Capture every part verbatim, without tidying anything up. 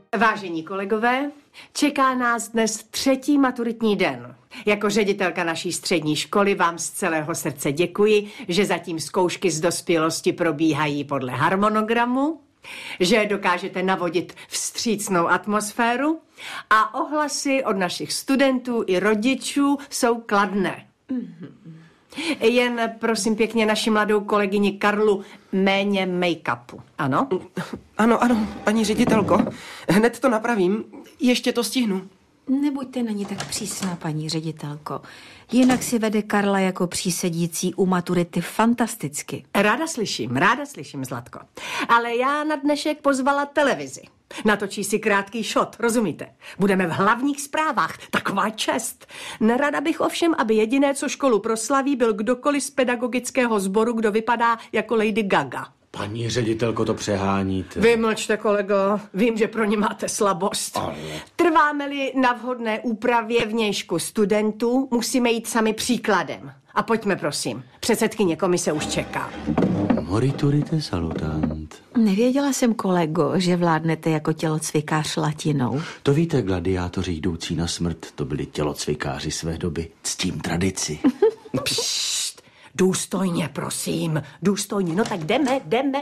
Vážení kolegové, čeká nás dnes třetí maturitní den. Jako ředitelka naší střední školy vám z celého srdce děkuji, že zatím zkoušky z dospělosti probíhají podle harmonogramu, že dokážete navodit vstřícnou atmosféru a ohlasy od našich studentů i rodičů jsou kladné. Jen prosím pěkně naši mladou kolegyni Karlu méně make-upu, ano? Ano, ano, paní ředitelko, hned to napravím, ještě to stihnu. Nebuďte na ní tak přísná, paní ředitelko. Jinak si vede Karla jako přísedící u maturity fantasticky. Ráda slyším, ráda slyším, Zlatko. Ale já na dnešek pozvala televizi. Natočí si krátký shot, rozumíte? Budeme v hlavních zprávách, taková čest. Nerada bych ovšem, aby jediné, co školu proslaví, byl kdokoliv z pedagogického sboru, kdo vypadá jako Lady Gaga. Paní ředitelko, to přeháníte. Vy mlčte, kolego, vím, že pro ně máte slabost. Ale... Trváme-li na vhodné úpravě vnějšku studentů, musíme jít sami příkladem. A pojďme, prosím. Předsedkyně komise už čeká. Moriturite salutant. Nevěděla jsem, kolego, že vládnete jako tělocvikář latinou. To víte, gladiátoři jdoucí na smrt, to byli tělocvikáři své doby. Ctím tradici. Pšt, důstojně, prosím, důstojně. No tak jdeme, jdeme.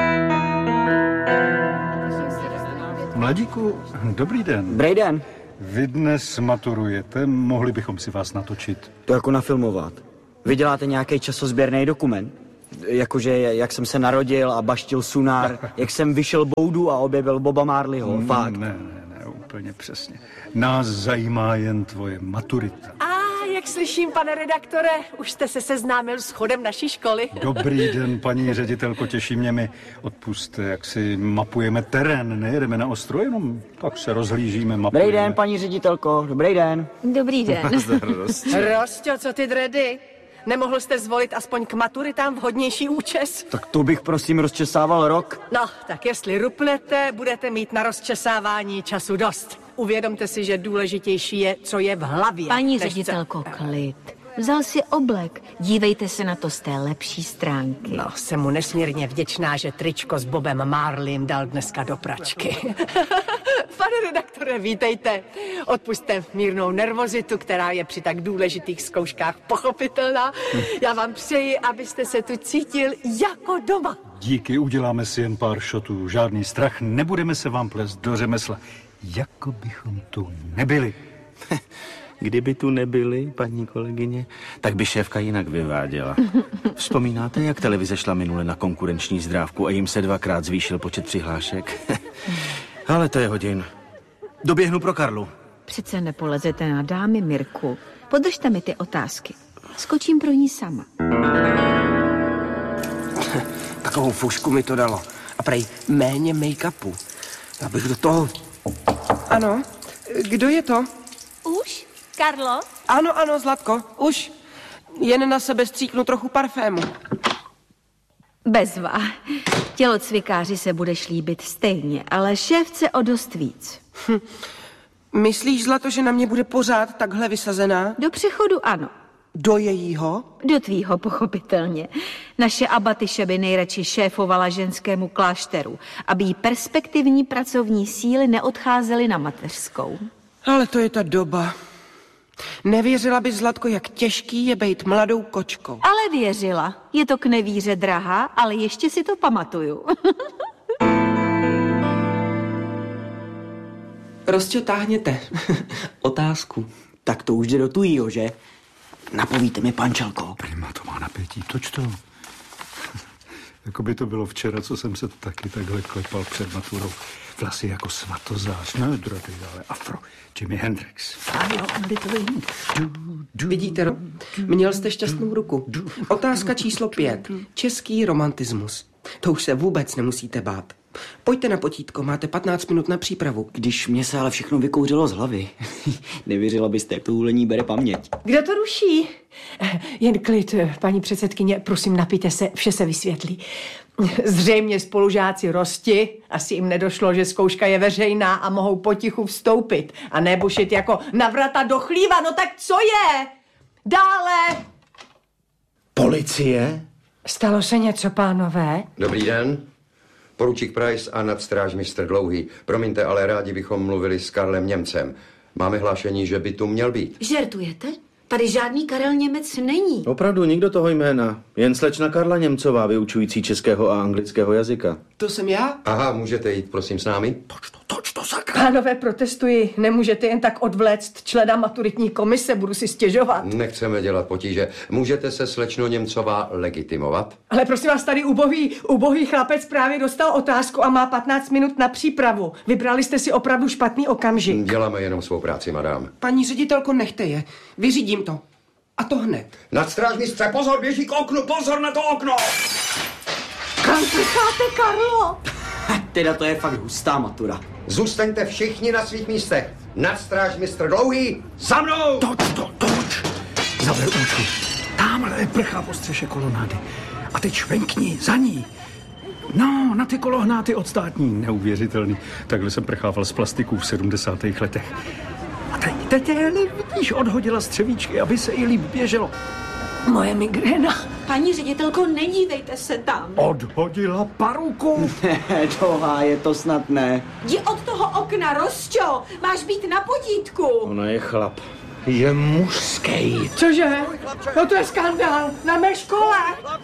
Mladíku, dobrý den. Dobrý den. Vy dnes maturujete, mohli bychom si vás natočit. To jako nafilmovat. Vy děláte nějaký časozběrný dokument? Jakože jak jsem se narodil a baštil sunár, jak jsem vyšel boudu a objevil Boba Marleyho, ne, fakt. Ne, ne, ne, úplně přesně. Nás zajímá jen tvoje maturita. A jak slyším, pane redaktore, už jste se seznámil s chodem naší školy. Dobrý den, paní ředitelko, těší mě mi. Odpusťte, jak si mapujeme terén, nejedeme na ostro, jenom tak se rozhlížíme, mapujeme. Dobrý den, paní ředitelko, dobrý den. Dobrý den. Rostě, co ty dredy? Nemohl jste zvolit aspoň k maturitám vhodnější účes? Tak to bych prosím rozčesával rok. No, tak jestli rupnete, budete mít na rozčesávání času dost. Uvědomte si, že důležitější je, co je v hlavě. Paní ředitelko, klid. Vzal si oblek. Dívejte se na to z té lepší stránky. No, jsem mu nesmírně vděčná, že tričko s Bobem Marleym dal dneska do pračky. Pane redaktore, vítejte. Odpusťte mírnou nervozitu, která je při tak důležitých zkouškách pochopitelná. Já vám přeji, abyste se tu cítil jako doma. Díky, uděláme si jen pár šotů. Žádný strach, nebudeme se vám plést do řemesla. Jako bychom tu nebyli. Kdyby tu nebyli, paní kolegyně, tak by šéfka jinak vyváděla. Vzpomínáte, jak televize šla minule na konkurenční zdrávku a jim se dvakrát zvýšil počet přihlášek? Ale to je hodin. Doběhnu pro Karlu. Přece nepolezete na dámy, Mirku. Podržte mi ty otázky. Skočím pro ní sama. Takovou fušku mi to dalo. A prej méně make-upu. Abych do toho... Ano, kdo je to? Už? Karlo? Ano, ano, Zlatko, už. Jen na sebe stříknu trochu parfému. Bezva. Tělocvikáři se budeš líbit stejně, ale šéfce o dost víc. Hm. Myslíš, Zlato, že na mě bude pořád takhle vysazená? Do přechodu ano. Do jejího? Do tvýho, pochopitelně. Naše abatyše by nejradši šéfovala ženskému klášteru, aby jí perspektivní pracovní síly neodcházely na mateřskou. Ale to je ta doba. Nevěřila by, Zlatko, jak těžký je bejt mladou kočkou. Ale věřila. Je to k nevíře drahá, ale ještě si to pamatuju. Rostě, táhněte. Otázku. Tak to už jde do tujího, že? Napovíte mi, pančelko. Prima, to má napětí, toč to. Jako by to bylo včera, co jsem se taky takhle klepal před maturou. Vlasy jako svatozář, ne drody, ale afro. Jimi Hendrix. Vidíte, no? Měl jste šťastnou ruku. Otázka číslo pět. Český romantismus. To už se vůbec nemusíte bát. Pojďte na potítko, máte patnáct minut na přípravu. Když mě se ale všechno vykouřilo z hlavy. Nevěřila byste, jak to úlení bere paměť. Kdo to ruší? Jen klid, paní předsedkyně, prosím, napijte se, vše se vysvětlí. Zřejmě spolužáci Rosti, asi jim nedošlo, že zkouška je veřejná a mohou potichu vstoupit a nebušit jako navrata do chlíva. No tak co je? Dále! Policie? Stalo se něco, pánové? Dobrý den. Poručík Price a nadstrážmistr Dlouhý. Promiňte, ale rádi bychom mluvili s Karlem Němcem. Máme hlášení, že by tu měl být. Žertujete? Tady žádný Karel Němec není. Opravdu nikdo toho jména. Jen slečna Karla Němcová, vyučující českého a anglického jazyka. To jsem já? Aha, můžete jít, prosím, s námi? Toč to, toč to, sakra. Pánové, protestuji. Nemůžete jen tak odvléct člena maturitní komise, budu si stěžovat. Nechceme dělat potíže. Můžete se, slečno Němcová, legitimovat? Ale prosím vás, tady ubohý, ubohý chlapec právě dostal otázku a má patnáct minut na přípravu. Vybrali jste si opravdu špatný okamžik. Děláme jenom svou práci, madám. Paní ředitelko, nechte je. Vyřídím to. A to hned. Nadstrážmistře, pozor, běží k oknu, pozor na to okno! Kam prcháte, Karlo? Teda to je fakt hustá matura. Zůstaňte všichni na svých místech. Nadstrážmistr Dlouhý, za mnou! Toč to, toč. Zaber účku. Támhle prchá po střeše kolonády. A teď švenkni za ní. No, na ty kolohnáty od státní. Neuvěřitelný. Takhle jsem prchával z plastiků v sedmdesátých letech. A teď, teď je, vidíš, odhodila střevíčky, aby se jí líp běželo. Moje migréna. Paní ředitelko, nedívejte se tam. Odhodila paruku. Ne, toha, je to snad ne. Jdi od toho okna, Rosťo. Máš být na potítku. Ona je chlap. Je mužský. Cože? No to je skandál. Na mé škole.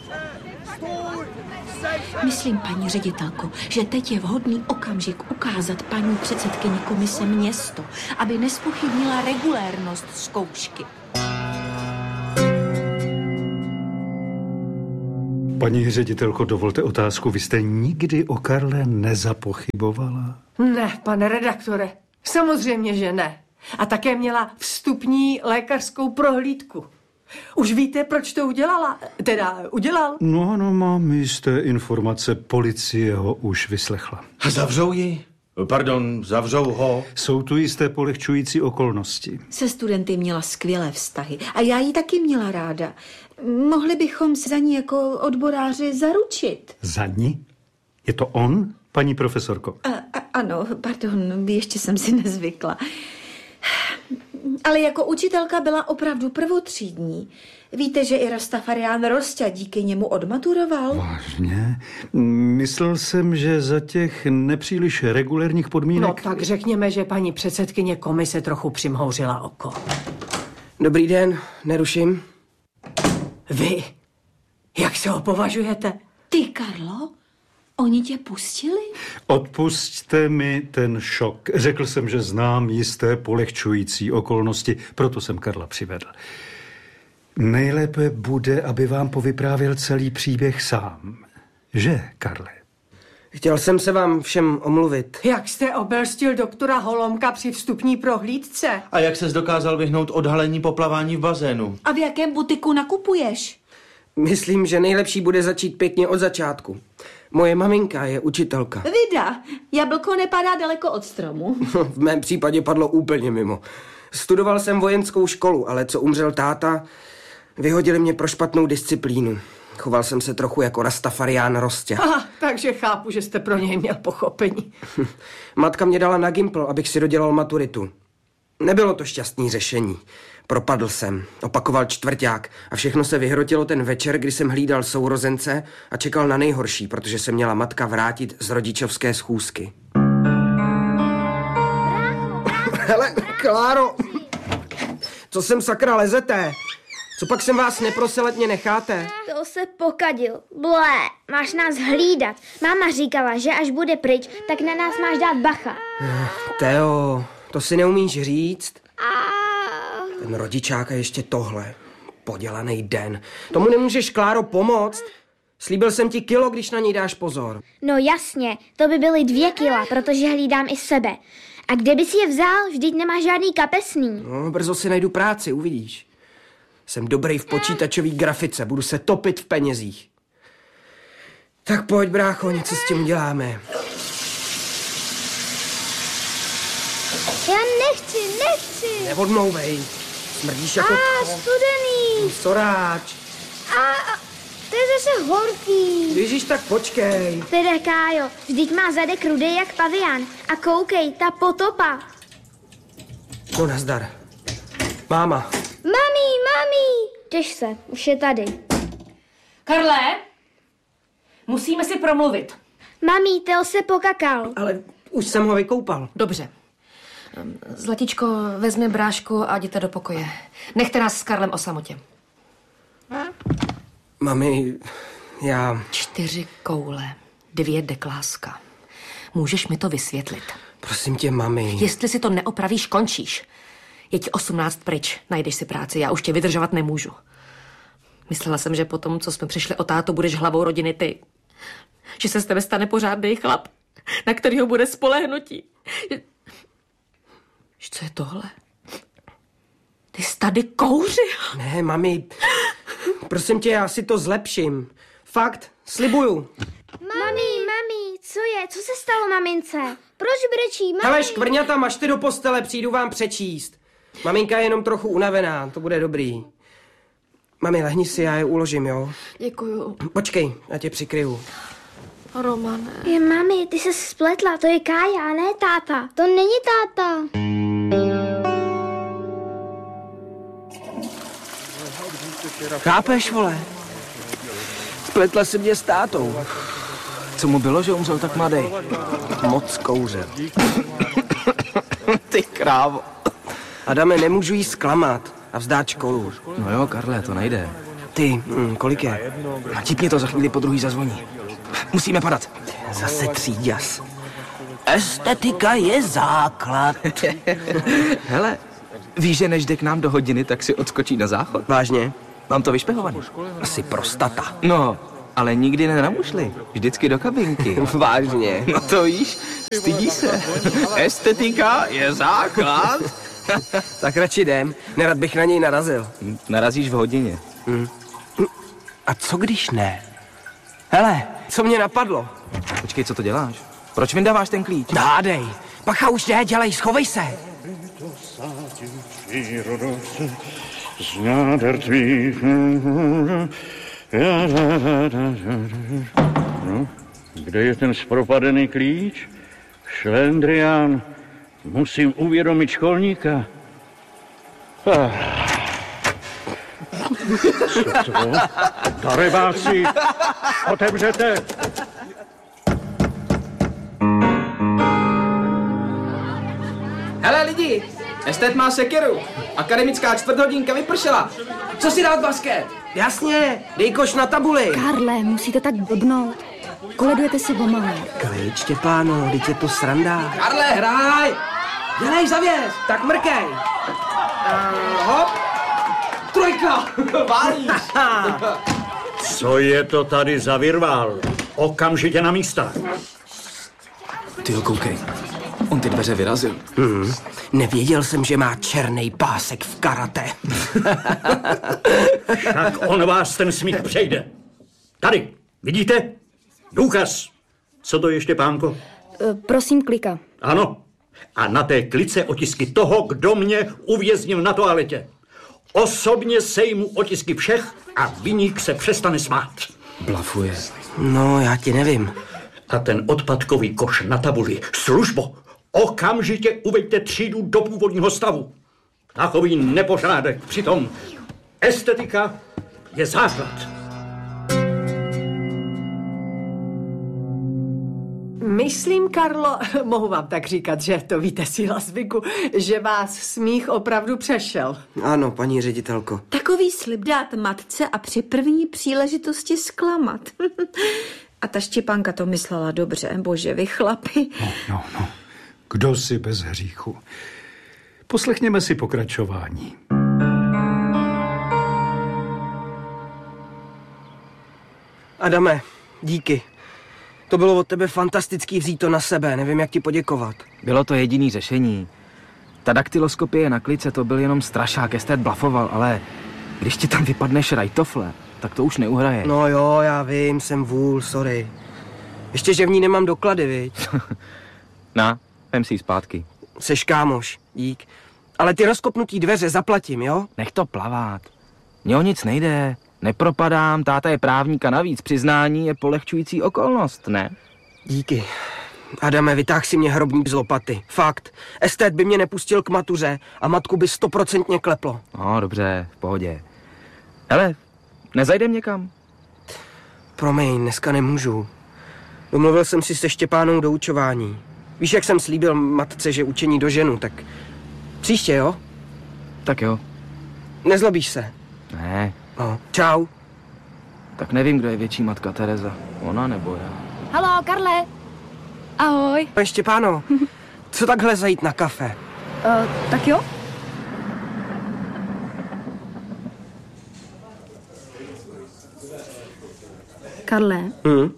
Myslím, paní ředitelko, že teď je vhodný okamžik ukázat paní předsedkyni komise město, aby nespochybnila regulérnost zkoušky. Paní ředitelko, dovolte otázku. Vy jste nikdy o Karle nezapochybovala? Ne, pane redaktore. Samozřejmě, že ne. A také měla vstupní lékařskou prohlídku. Už víte, proč to udělala? Teda udělal? No, no, mám jisté informace. Policie ho už vyslechla. A zavřou ji? Pardon, zavřou ho? Jsou tu jisté polehčující okolnosti. Se studenty měla skvělé vztahy a já ji taky měla ráda. Mohli bychom se za ní jako odboráři zaručit. Za ní? Je to on, paní profesorko? A, a, ano, pardon, ještě jsem si nezvykla. Ale jako učitelka byla opravdu prvotřídní. Víte, že i Rastafarián Rosťa díky němu odmaturoval? Vážně? Myslel jsem, že za těch nepříliš regulérních podmínek... No tak řekněme, že paní předsedkyně komise trochu přimhouřila oko. Dobrý den, neruším. Vy? Jak se ho považujete? Ty, Karlo? Oni tě pustili? Odpusťte mi ten šok. Řekl jsem, že znám jisté polehčující okolnosti, proto jsem Karla přivedl. Nejlépe bude, aby vám povyprávěl celý příběh sám. Že, Karle? Chtěl jsem se vám všem omluvit. Jak jste obelstil doktora Holomka při vstupní prohlídce? A jak ses dokázal vyhnout odhalení poplavání v bazénu? A v jakém butiku nakupuješ? Myslím, že nejlepší bude začít pěkně od začátku. Moje maminka je učitelka. Vida, jablko nepadá daleko od stromu. V mém případě padlo úplně mimo. Studoval jsem vojenskou školu, ale co umřel táta, vyhodili mě pro špatnou disciplínu. Choval jsem se trochu jako Rastafarián Rosťa. Aha, takže chápu, že jste pro něj měl pochopení. Matka mě dala na Gimpl, abych si dodělal maturitu. Nebylo to šťastný řešení. Propadl jsem, opakoval čtvrťák a všechno se vyhrotilo ten večer, kdy jsem hlídal sourozence a čekal na nejhorší, protože se měla matka vrátit z rodičovské schůzky. Hele, Kláro, co sem sakra lezete? Co pak jsem vás neprosil, ať mě necháte? To se pokadil. Blé, máš nás hlídat. Máma říkala, že až bude pryč, tak na nás máš dát bacha. Teo, to si neumíš říct? A... Ten rodičák a ještě tohle. Podělaný den. Tomu nemůžeš, Kláro, pomoct. Slíbil jsem ti kilo, když na něj dáš pozor. No jasně, to by byly dvě kila, protože hlídám i sebe. A kde bys je vzal? Vždyť nemá žádný kapesný. No, brzo si najdu práci, uvidíš. Jsem dobrý v počítačové grafice, budu se topit v penězích. Tak pojď, brácho, něco s tím uděláme. Já nechci, nechci. Neodmlouvej. Smrdíš jako... A studený. Soráč. A to je zase horký. Ježíš, tak počkej. Teda, Kájo, vždyť má zadek rudej jak pavián. A koukej, ta potopa. No, nazdar. Máma. Mami, mami. Těž se, už je tady. Karle, musíme si promluvit. Mami, Teo se pokakal. Ale už jsem ho vykoupal. Dobře. Zlatičko, vezmi brášku a jděte do pokoje. Nechte nás s Karlem o samotě. Mami, já... Čtyři koule, dvě dekláska. Můžeš mi to vysvětlit? Prosím tě, mami. Jestli si to neopravíš, končíš. Je ti osmnáct pryč, najdeš si práci, já už tě vydržovat nemůžu. Myslela jsem, že po tom, co jsme přišli o tátu, budeš hlavou rodiny ty. Že se z tebe stane pořádný chlap, na kterýho bude spolehnutí. Co je tohle? Ty jsi tady kouřil? Ne, mami, prosím tě, já si to zlepším. Fakt, slibuju. Mami, mami, co je? Co se stalo mamince? Proč brečí, mami? Hele, škvrňata, mažte do postele, přijdu vám přečíst. Maminka je jenom trochu unavená, to bude dobrý. Mami, lehni si, já je uložím, jo? Děkuju. Počkej, já tě přikryju. Romane. Je, mami, ty se spletla, to je Kája, ne táta. To není táta. Chápeš, vole? Spletla se mě s tátou. Co mu bylo, že umřel tak mladý? Moc kouřil. Ty krávo. Adame, nemůžu jí zklamat a vzdát školu. No jo, Karle, to nejde. Ty, hm, kolik je? Tipně to, za chvíli po druhý zazvoní. Musíme padat. Zase tříďas. Estetika je základ. Hele, víš, že než jde k nám do hodiny, tak si odskočí na záchod? Vážně? Mám to vyšpehovaný. Asi prostata. No, ale nikdy ne na mušli. Vždycky do kabinky. Vážně? No to víš, stydí se. Estetika je základ. Tak radši jdem, nerad bych na něj narazil. Narazíš v hodině. Hmm. A co když ne? Hele, co mě napadlo? Počkej, co to děláš? Proč vyndáváš ten klíč? Dádej, pacha už jde, dělej, schovej se. Z náder tvých... No, kde je ten zpropadený klíč? Šlendrián, musím uvědomit školníka. Ah. Co to? Darebáci, otevřete! Hele lidi, estet má sekeru. Akademická čtvrthodinka vypršela. Co si dát basket? Jasně, dej koš na tabuli. Karle, musíte tak blbnout. Koledujete si pomalu. Klid, Štěpáno, teď je to sranda. Karle, hraj! Dělej zavěs, tak mrkej. Uh, hop. Trojka, válíš. Co je to tady za virvál? Okamžitě na místa. Ty ho koukej. On ty dveře vyrazil. Hmm. Nevěděl jsem, že má černý pásek v karate. Však on vás ten smích přejde. Tady, vidíte? Důkaz. Co to je, Štěpánko? E, prosím, klika. Ano. A na té klice otisky toho, kdo mě uvěznil na toaletě. Osobně sejmu otisky všech a viník se přestane smát. Blafuje. No, já ti nevím. A ten odpadkový koš na tabuli. Službo, okamžitě uveďte třídu do původního stavu. Takový nepořádek. Přitom estetika je základ. Myslím, Karlo, mohu vám tak říkat, že to víte, síla zvyku, že vás smích opravdu přešel. Ano, paní ředitelko. Takový slib dát matce a při první příležitosti zklamat. A ta Štěpánka to myslela dobře, bože, vy chlapi. No, no, no. Kdo si bez hříchu? Poslechněme si pokračování. Adame, díky. To bylo od tebe fantastický vzít to na sebe, nevím, jak ti poděkovat. Bylo to jediný řešení. Ta daktyloskopie na klice, to byl jenom strašák, estet blafoval, ale když ti tam vypadne šrajtofle, tak to už neuhraje. No jo, já vím, jsem vůl, sorry. Ještě, že v ní nemám doklady, viď? Na, vem si ji zpátky. Seš kámoš, dík. Ale ty rozkopnutý dveře zaplatím, jo? Nech to plavat. Mně o nic nejde. Nepropadám, táta je právník a navíc přiznání je polehčující okolnost, ne? Díky. Adame, vytáh si mě hrobník z lopaty. Fakt. Estet by mě nepustil k matuře a matku by stoprocentně kleplo. No, dobře, v pohodě. Hele, nezajdem někam? Promiň, dneska nemůžu. Domluvil jsem si se Štěpánou do učování. Víš, jak jsem slíbil matce, že učení doženu, tak příště, jo? Tak jo. Nezlobíš se? Ne. No, čau. Tak nevím, kdo je větší matka Tereza. Ona nebo já. Haló, Karle. Ahoj. Pane Štěpáno, co takhle zajít na kafe? Uh, tak jo. Karle, Hmm?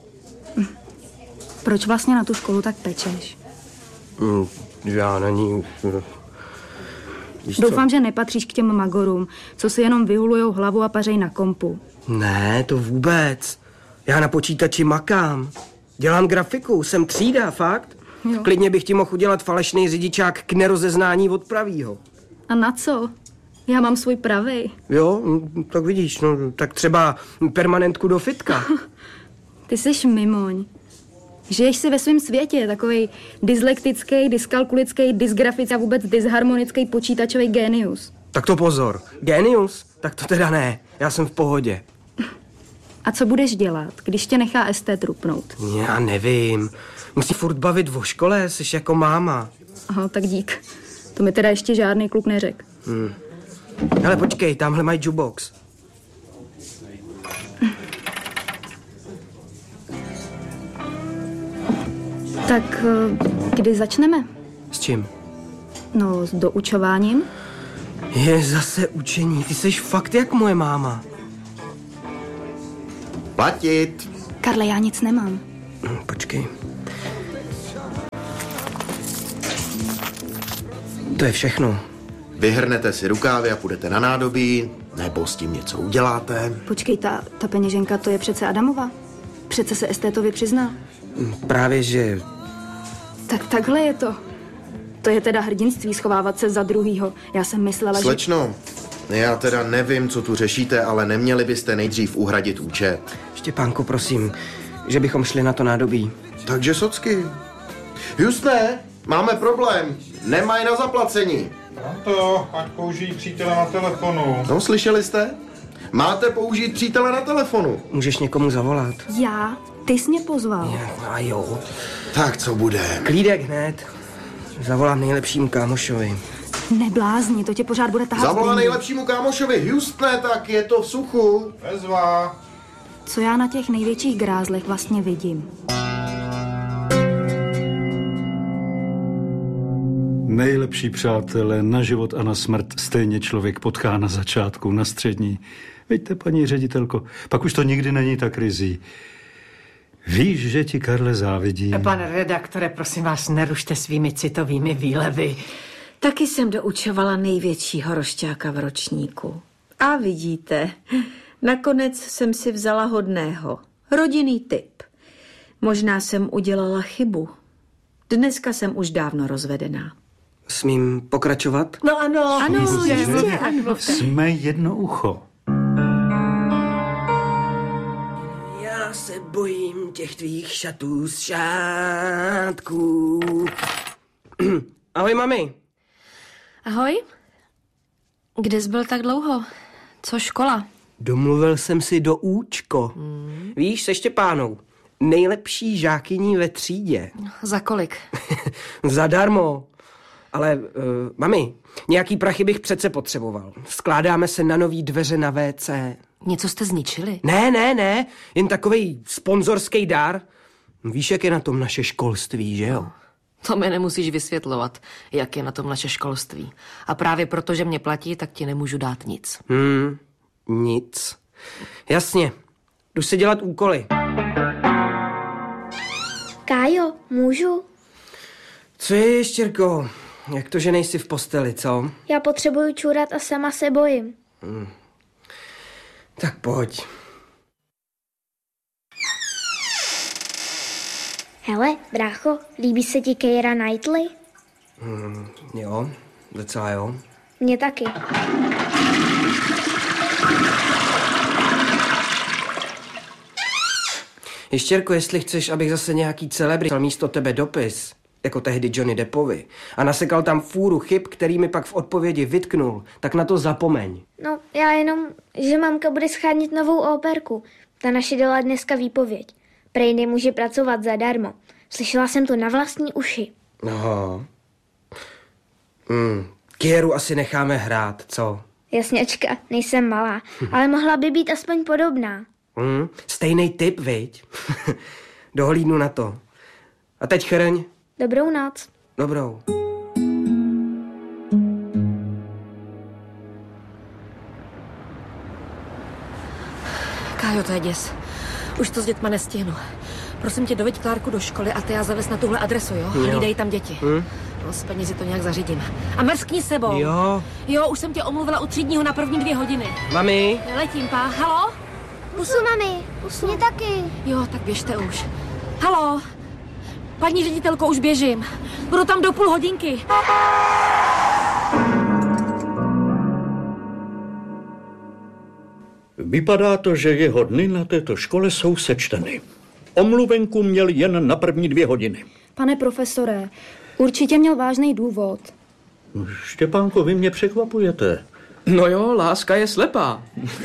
proč vlastně na tu školu tak pečeš? Hmm, já na ní... Víš Doufám, co? že nepatříš k těm magorům, co si jenom vyhulujou hlavu a pařej na kompu. Ne, to vůbec. Já na počítači makám. Dělám grafiku, jsem třída, fakt. Jo. Klidně bych ti mohl udělat falešný řidičák k nerozeznání od pravýho. A na co? Já mám svůj pravej. Jo, hm, tak vidíš, no, tak třeba permanentku do fitka. Ty jsi mimoň. Žiješ si ve svém světě, takovej dyslektický, dyskalkulický, dysgrafický a vůbec dysharmonický počítačový génius. Tak to pozor. Genius? Tak to teda ne. Já jsem v pohodě. A co budeš dělat, když tě nechá S T trupnout? Já nevím. Musí furt bavit o škole, jsi jako máma. Aha, tak dík. To mi teda ještě žádný kluk neřekl. Hmm. Hele, počkej, tamhle mají jukebox. Tak kdy začneme? S čím? No, s doučováním. Je zase učení, ty jsi fakt jak moje máma. Platit. Karle, já nic nemám. Hm, počkej. To je všechno. Vyhrnete si rukávy a půjdete na nádobí, nebo s tím něco uděláte. Počkej, ta, ta peněženka, to je přece Adamova. Přece se estétovi přizná. Právě, že... Tak takhle je to. To je teda hrdinství schovávat se za druhýho. Já jsem myslela, že... Slečno, já teda nevím, co tu řešíte, ale neměli byste nejdřív uhradit účet. Štěpánku, prosím, že bychom šli na to nádobí. Takže socky. Justné, máme problém. Nemají na zaplacení. To, ať použijí přítele na telefonu. No, slyšeli jste? Máte použít přítele na telefonu. Můžeš někomu zavolat. Já? Ty jsi mě pozval. A jo. Tak co bude? Klídek hned. Zavolám nejlepšímu kámošovi. Neblázni, to tě pořád bude tahat. Zavolá nejlepšímu kámošovi. Houstone, tak je to v suchu. Bezva. Co já na těch největších grázlech vlastně vidím? Nejlepší přátelé na život a na smrt stejně člověk potká na začátku, na střední. Víte, paní ředitelko, pak už to nikdy není tak rizí. Víš, že ti, Karle, závidím. Pane redaktore, prosím vás, nerušte svými citovými výlevy. Taky jsem doučovala největšího rošťáka v ročníku. A vidíte, nakonec jsem si vzala hodného. Rodinný typ. Možná jsem udělala chybu. Dneska jsem už dávno rozvedená. Smím pokračovat? No ano, ano, jistě, ano. Jsme jedno ucho. Já se bojím těch tvých šatů z šátků. Ahoj, mami. Ahoj. Kde jsi byl tak dlouho? Co škola? Domluvil jsem si do účko. Hmm. Víš, se Štěpánou. Nejlepší žákyní ve třídě. Za kolik? Zadarmo. Ale, uh, mami, nějaký prachy bych přece potřeboval. Skládáme se na nový dveře na vé cé. Něco jste zničili? Ne, ne, ne. Jen takovej sponzorský dár. Víš, jak je na tom naše školství, že jo? To mi nemusíš vysvětlovat, jak je na tom naše školství. A právě proto, že mě platí, tak ti nemůžu dát nic. Hmm, nic. Jasně. Jdu si dělat úkoly. Kájo, můžu? Co je, Ještěrko? Jak to, že nejsi v posteli, co? Já potřebuju čůrat a sama se bojím. Hmm. Tak pojď. Hele, brácho, líbí se ti Keira Knightley? Hmm, jo, docela jo. Mně taky. Ještěrko, jestli chceš, abych zase nějaký celebrit místo tebe dopis, jako tehdy Johnny Deppovi, a nasekal tam fůru chyb, který mi pak v odpovědi vytknul, tak na to zapomeň. No, já jenom, že mamka bude schánit novou operku. Ta naše dala dneska výpověď. Prej nemůže pracovat zadarmo. Slyšela jsem to na vlastní uši. No. Hmm. Kieru asi necháme hrát, co? Jasněčka, nejsem malá, ale mohla by být aspoň podobná. Hmm. Stejnej typ, viď? Dohlídnu na to. A teď chrň. Dobrou noc. Dobrou. Kájo, to je děs. Už to s dětma nestihnu. Prosím tě, doveď Klárku do školy a ty já zavez na tuhle adresu, jo? jo. Hlídej tam děti. Hm? No, s penězi to nějak zařídím. A mrskni sebou. Jo. Jo, už jsem tě omluvila u třídního na první dvě hodiny. Mami? Letím, pá. Halo? Pusu, mami. Pusu. Mě taky. Jo, tak běžte už. Halo? Paní ředitelko, už běžím. Budu tam do půl hodinky. Vypadá to, že jeho dny na této škole jsou sečteny. Omluvenku měl jen na první dvě hodiny. Pane profesore, určitě měl vážný důvod. Štěpánko, vy mě překvapujete. No jo, láska je slepá.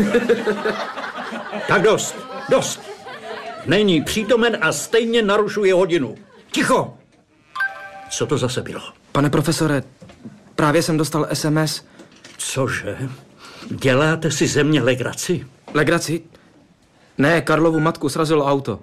Tak dost, dost. Není přítomen a stejně narušuje hodinu. Ticho! Co to zase bylo? Pane profesore, právě jsem dostal es em es. Cože? Děláte si ze mě legraci? Legraci? Ne, Karlovu matku srazilo auto.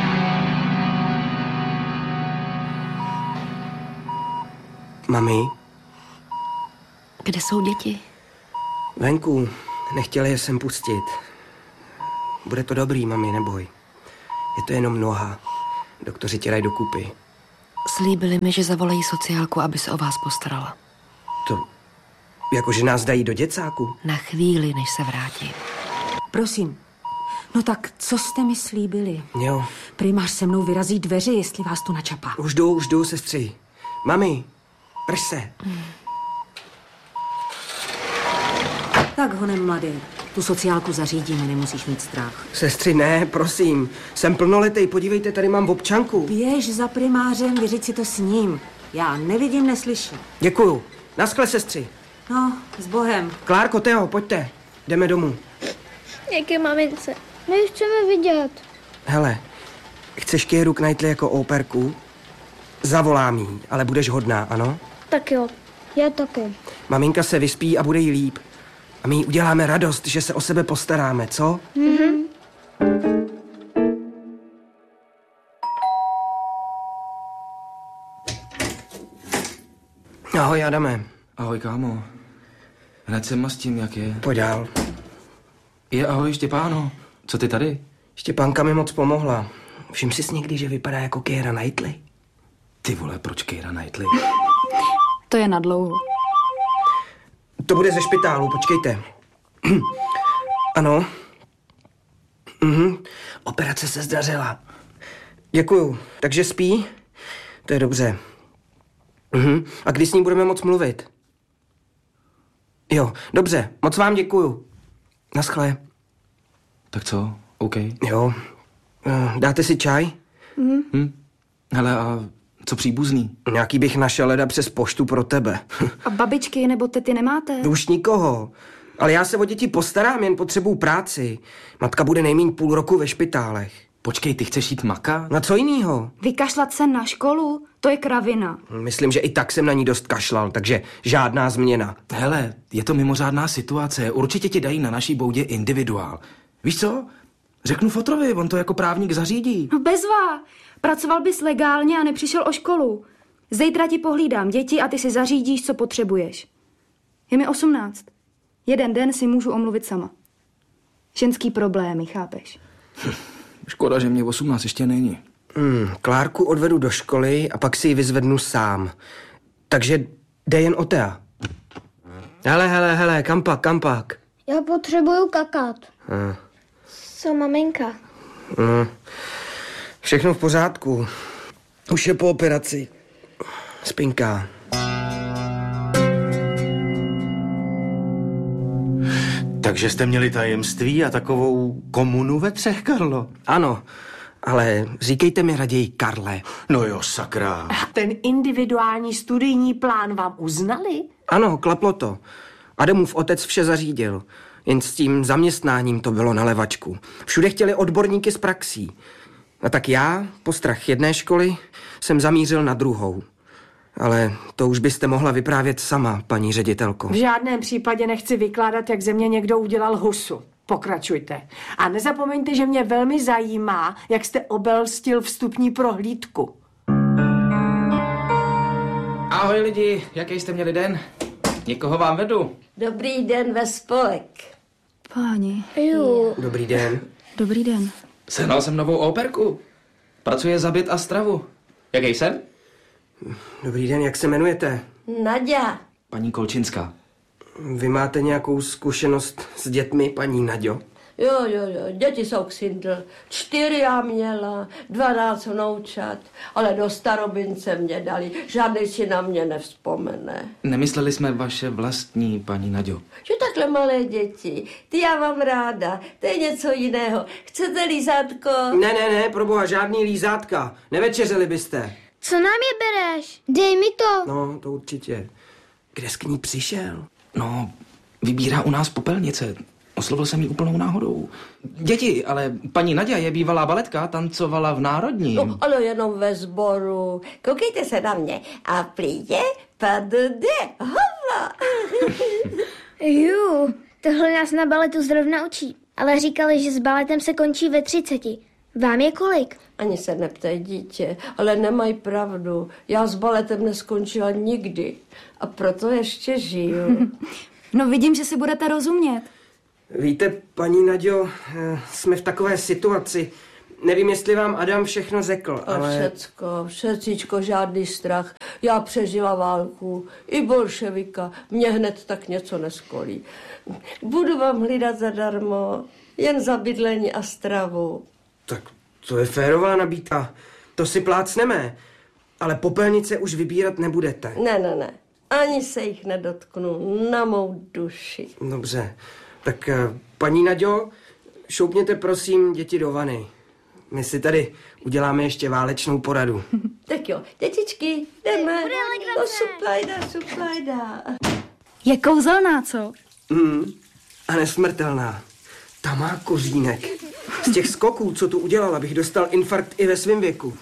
Mami? Kde jsou děti? Venku. Nechtěli je sem pustit. Bude to dobrý, mami, neboj. Je to jenom noha. Doktoři tě dají dokupy. Slíbili mi, že zavolají sociálku, aby se o vás postarala. To... Jakože nás dají do děcáku? Na chvíli, než se vrátí. Prosím. No tak, co jste mi slíbili? Jo. Primář se mnou vyrazí dveře, jestli vás tu načapá. Už jdu, už jdu, sestři. Mami, prž se. Hmm. Tak, honem mladý. Tu sociálku zařídíme, nemusíš mít strach. Sestři, ne, prosím. Jsem plnoletý, podívejte, tady mám občanku. Běž za primářem, vyřiď si to s ním. Já nevidím, neslyším. Děkuju. Naschle, sestři. No, s Bohem. Klárko, Teo, pojďte. Jdeme domů. Díky, mamince. My ji chceme vidět. Hele, chceš Kieru Knightley jako operku? Zavolám jí, ale budeš hodná, ano? Tak jo, já taky. Maminka se vyspí a bude jí líp. A my jí uděláme radost, že se o sebe postaráme, co? Mhm. Ahoj, Adame. Ahoj, kámo. Hned se mastím, jak je. Pojď dál. Je, ahoj, Štěpáno. Co ty tady? Štěpánka mi moc pomohla. Všim jsi někdy, že vypadá jako Keira Knightley? Ty vole, proč Keira Knightley? To je nadlouho. To bude ze špitálu, počkejte. Ano. Mhm. Operace se zdařila. Děkuju. Takže spí? To je dobře. Mhm. A kdy s ní budeme moc mluvit? Jo, dobře. Moc vám děkuju. Naschle. Tak co? OK. Jo. Dáte si čaj? Mhm. Hm? Hele, a co příbuzný? Nějaký bych našel leda přes poštu pro tebe. A babičky nebo tety nemáte? Už nikoho. Ale já se o děti postarám, jen potřebuju práci. Matka bude nejméně půl roku ve špitálech. Počkej, ty chceš jít makat? Na co jinýho? Vykašlat se na školu? To je kravina. Myslím, že i tak jsem na ní dost kašlal, takže žádná změna. Hele, je to mimořádná situace. Určitě ti dají na naší boudě individuál. Víš co? Řeknu fotrovi, on to jako právník zařídí. No bezva. Pracoval bys legálně a nepřišel o školu. Zítra ti pohlídám děti a ty si zařídíš, co potřebuješ. Je mi osmnáct. Jeden den si můžu omluvit sama. Ženský problémy, chápeš? Škoda, že mě osmnáct ještě není. Hmm, Klárku odvedu do školy a pak si ji vyzvednu sám. Takže jde jen o Tea. Hele, hele, hele, kam pak, kam pak? Já potřebuju kakat. Hmm. Co, maminka? Hmm. Všechno v pořádku. Už je po operaci. Spinká. Takže jste měli tajemství a takovou komunu ve třech, Karlo? Ano, ale říkejte mi raději Karle. No jo, sakra. A ten individuální studijní plán vám uznali? Ano, klaplo to. Adamův otec vše zařídil. Jen s tím zaměstnáním to bylo na levačku. Všude chtěli odborníky z praxí. A tak já, po strach jedné školy, jsem zamířil na druhou. Ale to už byste mohla vyprávět sama, paní ředitelko. V žádném případě nechci vykládat, jak ze mě někdo udělal husu. Pokračujte. A nezapomeňte, že mě velmi zajímá, jak jste obelstil vstupní prohlídku. Ahoj lidi, jaký jste měli den? Někoho vám vedu. Dobrý den ve spolek. Páni. Jo. Dobrý den. Dobrý den. Sehnal jsem novou operku. Pracuje za byt a stravu. Jaký jsem? Dobrý den, jak se jmenujete? Naďa. Paní Kolčinská. Vy máte nějakou zkušenost s dětmi, paní Naďo? Jo, jo, jo, děti jsou ksindl. Čtyři já měla, dvanáct vnoučat, ale do starobince mě dali. Žádný si na mě nevzpomene. Nemysleli jsme vaše vlastní, paní Naďo. Že takhle malé děti, ty já mám ráda, to je něco jiného. Chcete lízátko? Ne, ne, ne, proboha, žádný lízátka. Nevečeřili byste. Co nám je bereš? Dej mi to. No, to určitě. Kde jsi k ní přišel? No, vybírá u nás popelnice. Oslovil jsem ji úplnou náhodou. Děti, ale paní Naďa je bývalá baletka, tancovala v Národním. No, ale jenom ve sboru. Koukejte se na mě. A plídě, padde, hova. Jo, tohle nás na baletu zrovna učí. Ale říkali, že s baletem se končí ve třiceti. Vám je kolik? Ani se neptej, dítě, ale nemají pravdu. Já s baletem neskončila nikdy. A proto ještě žiju. No vidím, že si budete rozumět. Víte, paní Naďo, jsme v takové situaci. Nevím, jestli vám Adam všechno řekl, A ale... všecko, všecíčko, žádný strach. Já přežila válku, i bolševika. Mě hned tak něco neskolí. Budu vám hlídat zadarmo, jen za bydlení a stravu. Tak to je férová nabídka. To si plácneme. Ale popelnice už vybírat nebudete. Ne, ne, ne. Ani se jich nedotknu. Na mou duši. Dobře. Tak paní Naďo, šoupněte prosím děti do vany. My si tady uděláme ještě válečnou poradu. Tak jo, dětičky, jdeme. No, suplajda, suplajda. Je kouzelná, co? Mm, a nesmrtelná. Ta má kořínek. Z těch skoků, co tu udělala, bych dostal infarkt i ve svém věku.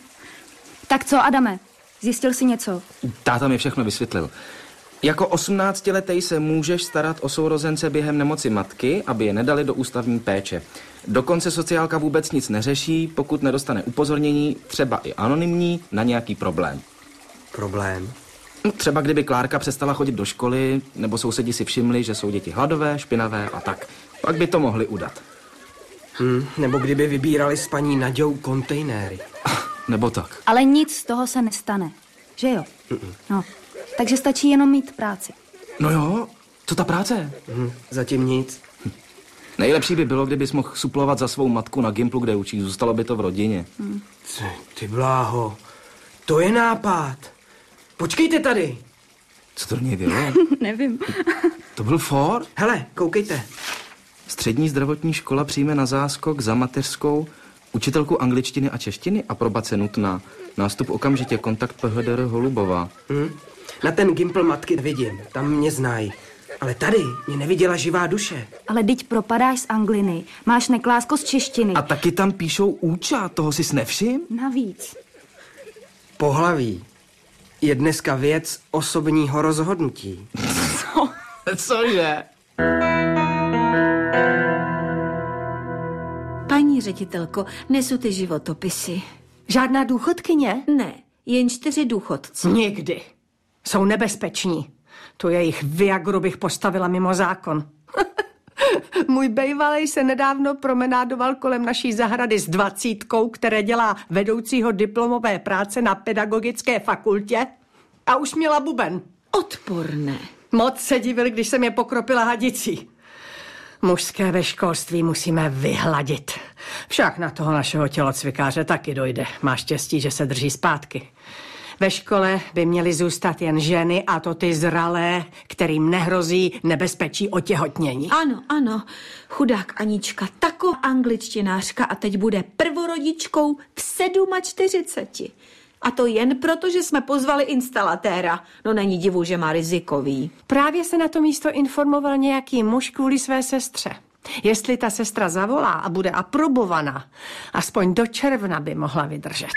Tak co, Adame? Zjistil jsi něco? Táta mi všechno vysvětlil. Jako osmnáctiletý se můžeš starat o sourozence během nemoci matky, aby je nedali do ústavní péče. Dokonce sociálka vůbec nic neřeší, pokud nedostane upozornění, třeba i anonymní, na nějaký problém. Problém? Třeba kdyby Klárka přestala chodit do školy, nebo sousedi si všimli, že jsou děti hladové, špinavé a tak. Pak by to mohli udat. Hmm, nebo kdyby vybírali s paní Naďou kontejnery. Nebo tak. Ale nic z toho se nestane, že jo? Mm-mm. No, takže stačí jenom mít práci. No jo, co ta práce? Hmm, zatím nic. Hm. Nejlepší by bylo, kdybys mohl suplovat za svou matku na Gimplu, kde učí. Zůstalo by to v rodině. Hmm. Ty, ty bláho, to je nápad. Počkejte tady. Co to do něj bylo? Nevím. To byl for? Hele, koukejte. Střední zdravotní škola přijme na záskok za mateřskou učitelku angličtiny a češtiny, aprobace nutná. Nástup okamžitě, kontakt P H D R Holubová. Hmm. Na ten Gimpl matky vidím, tam mě znají. Ale tady mě neviděla živá duše. Ale dyť propadáš z angliny, máš neklásko z češtiny. A taky tam píšou úča, toho jsi nevšim? Navíc. Pohlaví je dneska věc osobního rozhodnutí. Co? Cože? Paní ředitelko, nesu ty životopisy. Žádná důchodkyně? Ne, jen čtyři důchodci. Nikdy. Jsou nebezpeční. Tu jejich Viagru bych postavila mimo zákon. Můj bejvalej se nedávno promenádoval kolem naší zahrady s dvacítkou, které dělá vedoucího diplomové práce na pedagogické fakultě a už měla buben. Odporné. Moc se divil, když jsem je pokropila hadicí. Mužské ve školství musíme vyhladit. Však na toho našeho tělocvikáře taky dojde. Má štěstí, že se drží zpátky. Ve škole by měly zůstat jen ženy, a to ty zralé, kterým nehrozí nebezpečí otěhotnění. Ano, ano. Chudák Anička, taková angličtinářka a teď bude prvorodičkou v čtyřiceti sedmi. A to jen proto, že jsme pozvali instalatéra. No není divu, že má rizikový. Právě se na to místo informoval nějaký muž kvůli své sestře. Jestli ta sestra zavolá a bude aprobovaná, aspoň do června by mohla vydržet.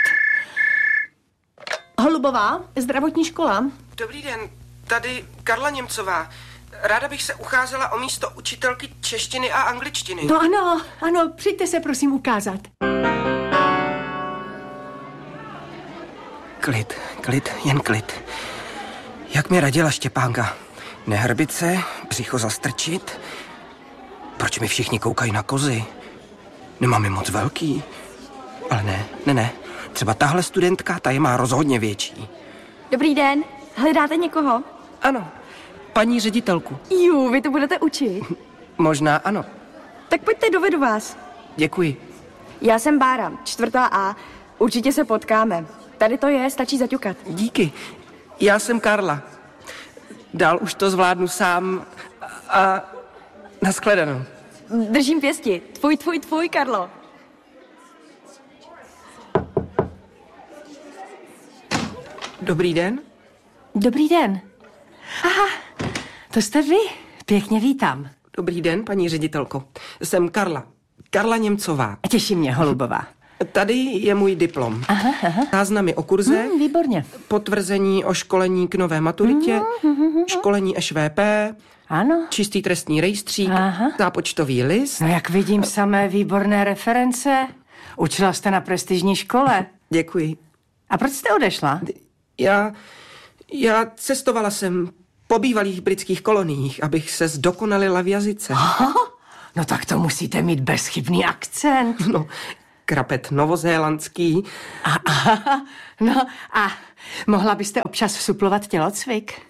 Holubová, zdravotní škola. Dobrý den, tady Karla Němcová. Ráda bych se ucházela o místo učitelky češtiny a angličtiny. No ano, ano, přijďte se prosím ukázat. Klid, klid, jen klid. Jak mi radila Štěpánka. Nehrbit se, břicho zastrčit. Proč mi všichni koukají na kozy? Nemám je moc velký. Ale ne, ne, ne. Třeba tahle studentka, ta je má rozhodně větší. Dobrý den, hledáte někoho? Ano, paní ředitelku. Jú, vy to budete učit. Možná ano. Tak pojďte, dovedu vás. Děkuji. Já jsem Bára, čtvrtá A. Určitě se potkáme. Tady to je, stačí zaťukat. Díky. Já jsem Karla. Dál už to zvládnu sám a nashledanou. Držím pěsti. Tvůj, tvůj, tvůj, Karlo. Dobrý den. Dobrý den. Aha, to jste vy. Pěkně vítám. Dobrý den, paní ředitelko. Jsem Karla. Karla Němcová. Těší mě, Holubová. Tady je můj diplom. Aha, aha. Záznamy o kurze. Hmm, výborně. Potvrzení o školení k nové maturitě. Hmm, hmm, hmm. Školení Š V P. Ano. Čistý trestní rejstřík. Aha. Zápočtový list. No jak vidím, samé výborné reference. Učila jste na prestižní škole. Děkuji. A proč jste odešla? Já, já cestovala jsem po bývalých britských koloniích, abych se zdokonalila v jazyce. Aha, no tak to musíte mít bezchybný akcent. No, krapet novozélandský. A, a, no a mohla byste občas suplovat tělocvik?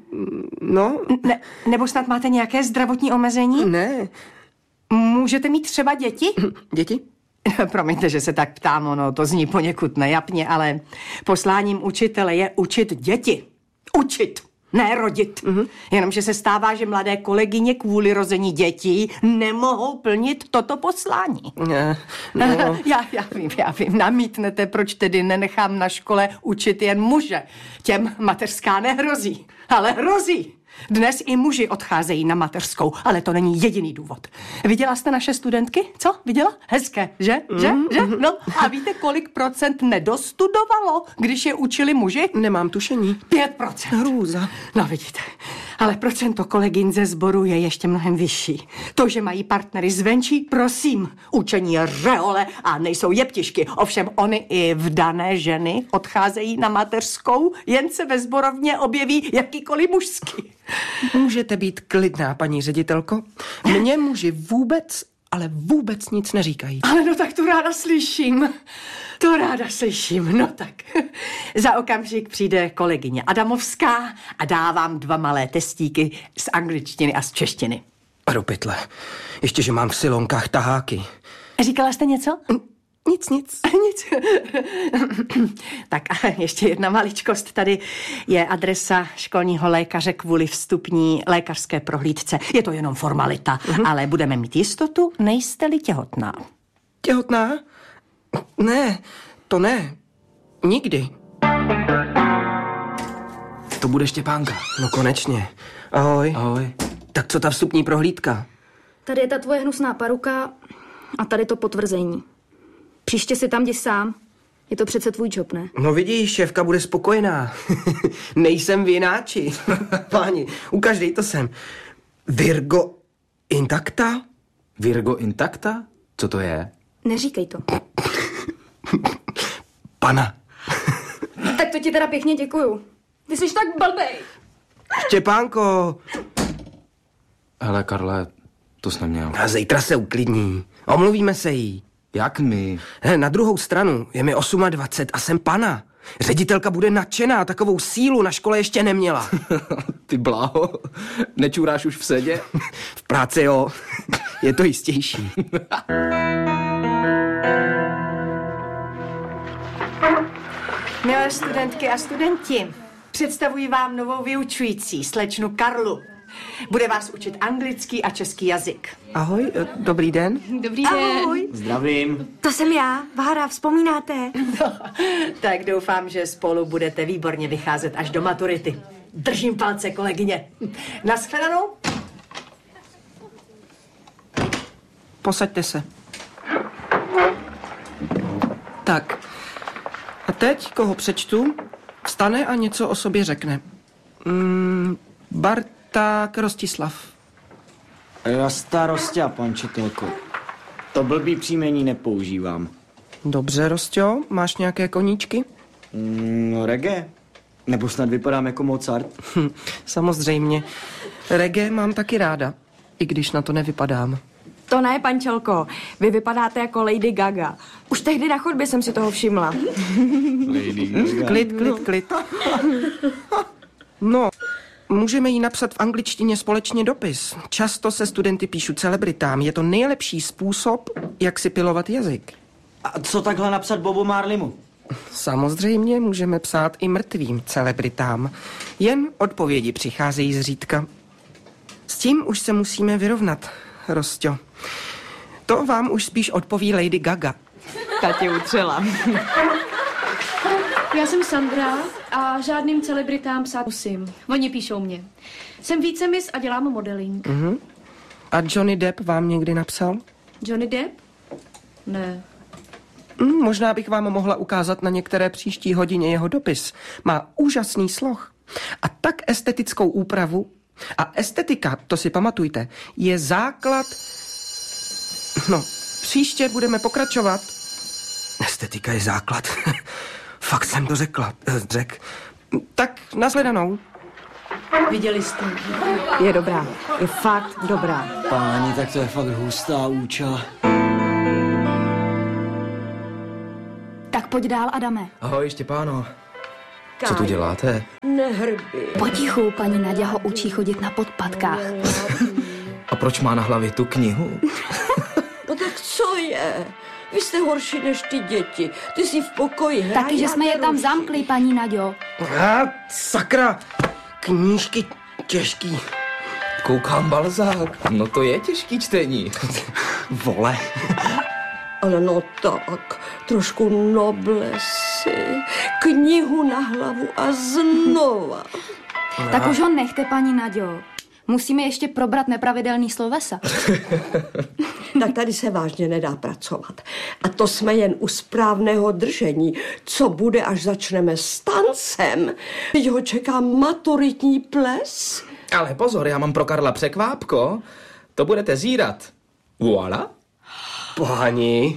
No. Ne, nebo snad máte nějaké zdravotní omezení? Ne. Můžete mít třeba děti? Děti? Promiňte, že se tak ptám, ono to zní poněkud nejapně, ale posláním učitele je učit děti. Učit, ne rodit. Mm-hmm. Jenomže se stává, že mladé kolegyně kvůli rození dětí nemohou plnit toto poslání. Ne, no. já, já vím, já vím, namítnete, proč tedy nenechám na škole učit jen muže. Těm mateřská nehrozí, ale hrozí. Dnes i muži odcházejí na mateřskou, ale to není jediný důvod. Viděla jste naše studentky? Co? Viděla? Hezké, že? Že? Mm, že? mm. No a víte, kolik procent nedostudovalo, když je učili muži? Nemám tušení. Pět procent. Hrůza. No vidíte, ale procento kolegyň ze sboru je ještě mnohem vyšší. To, že mají partnery zvenčí, prosím, učení je řehole a nejsou jeptišky. Ovšem oni i vdané ženy odcházejí na mateřskou, jen se ve sborovně objeví jakýkoliv mužský. Můžete být klidná, paní ředitelko. Mně muži vůbec, ale vůbec nic neříkají. Ale no tak to ráda slyším. To ráda slyším, no tak. Za okamžik přijde kolegyně Adamovská a dá vám dva malé testíky z angličtiny a z češtiny. A do pytle. Ještě, že mám v silonkách taháky. Říkala jste něco? Nic, nic. Nic. Tak a ještě jedna maličkost. Tady je adresa školního lékaře kvůli vstupní lékařské prohlídce. Je to jenom formalita, mm-hmm. ale budeme mít jistotu, nejste-li těhotná. Těhotná? Ne, to ne. Nikdy. To bude Štěpánka. No konečně. Ahoj. Ahoj. Tak co ta vstupní prohlídka? Tady je ta tvoje hnusná paruka a tady to potvrzení. Příště si tam jdi sám. Je to přece tvůj job, ne? No vidíš, šéfka bude spokojená. Nejsem vináči. Páni, ukaždej to sem. Virgo intacta? Virgo intacta? Co to je? Neříkej to. Pana. Tak to ti teda pěkně děkuju. Ty jsi tak blbej. Štěpánko. Hele, Karle, to jsi neměl. A zítra se uklidní. Omluvíme se jí. Jak my? He, na druhou stranu, je mi dvacet osm a jsem pana. Ředitelka bude nadšená, takovou sílu na škole ještě neměla. Ty bláho, nečuráš už v sedě? V práci jo, je to jistější. Milé studentky a studenti, představuji vám novou vyučující, slečnu Karlu. Bude vás učit anglický a český jazyk. Ahoj, dobrý den. Dobrý den. Ahoj. Zdravím. To jsem já, Vára, vzpomínáte? No, tak doufám, že spolu budete výborně vycházet až do maturity. Držím palce, kolegyně. Naschledanou. posaďte se. Tak. A teď, koho přečtu, vstane a něco o sobě řekne. Mm, Barták Rostislav. Rasta Rostia, pan učitelko. To blbý příjmení nepoužívám. Dobře, Rostio, máš nějaké koníčky? Mm, no, reggae. Nebo snad vypadám jako Mozart? Hm, samozřejmě. Reggae mám taky ráda, i když na to nevypadám. To ne, pančelko. Vy vypadáte jako Lady Gaga. Už tehdy na chodbě jsem si toho všimla. Lady Gaga. Klid, klid, klid. No, můžeme jí napsat v angličtině společně dopis. Často se studenty píšu celebritám. Je to nejlepší způsob, jak si pilovat jazyk. A co takhle napsat Bobu Marleymu? Samozřejmě můžeme psát i mrtvým celebritám. Jen odpovědi přicházejí zřídka. S tím už se musíme vyrovnat, Rostio. To vám už spíš odpoví Lady Gaga. Ta tě utřela. Já jsem Sandra a žádným celebritám psát musím. Oni píšou mě. Jsem vícemis a dělám modeling. Uh-huh. A Johnny Depp vám někdy napsal? Johnny Depp? Ne. Hmm, možná bych vám mohla ukázat na některé příští hodině jeho dopis. Má úžasný sloh a tak estetickou úpravu. A estetika, to si pamatujte, je základ... No, příště budeme pokračovat. Estetika je základ. Fakt jsem to řekla, řek. Tak, nashledanou. Viděli jste? Je dobrá. Je fakt dobrá. Páni, tak to je fakt hustá úča. Tak pojď dál, Adame. Ahoj, Štěpáno. Co tu děláte? Nehrbi. Potichu, paní Naďa ho učí chodit na podpatkách. A proč má na hlavě tu knihu? No tak co je? Vy jste horší než ty děti. Ty jsi v pokoji hrají. Taky, že jsme je tam zamkli, paní Naďo. A sakra, knížky těžký. Koukám Balzák. No to je těžký čtení. Vole. Ale no tak, trošku noblesy, knihu na hlavu a znova. Tak už ho nechte, paní Naďo. Musíme ještě probrat nepravidelný slovesa. Tak tady se vážně nedá pracovat. A to jsme jen u správného držení. Co bude, až začneme s tancem? Teď ho čeká maturitní ples. Ale pozor, já mám pro Karla překvápko. To budete zírat. Voilà. Páni.